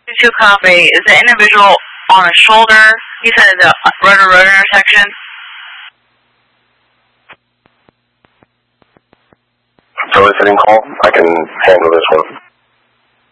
2 copy. Is the individual on a shoulder? You said the road-to-road intersection? Soliciting call. I can handle this one.